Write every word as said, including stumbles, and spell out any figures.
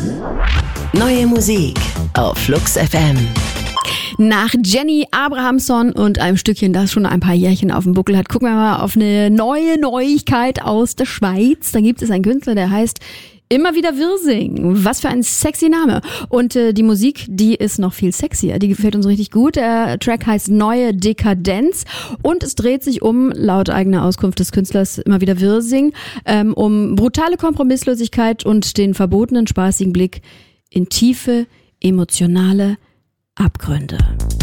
Neue Musik auf Flux F M. Nach Jenny Abrahamson und einem Stückchen, das schon ein paar Jährchen auf dem Buckel hat, gucken wir mal auf eine neue Neuigkeit aus der Schweiz. Da gibt es einen Künstler, der heißt Immer wieder Wirsing. Was für ein sexy Name. Und äh, die Musik, die ist noch viel sexier. Die gefällt uns richtig gut. Der Track heißt Neue Dekadenz und es dreht sich um, laut eigener Auskunft des Künstlers Immer wieder Wirsing, ähm, um brutale Kompromisslosigkeit und den verbotenen spaßigen Blick in tiefe, emotionale Abgründe.